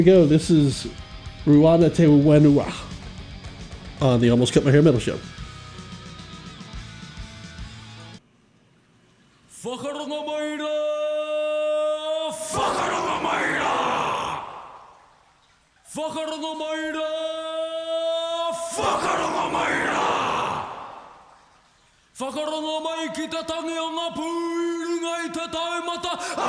we go. This is Ruana Te Wenua on the Almost Cut My Hair Metal Show. Whakarongo mai ki te tangi o ngā pūri ngai te taumata.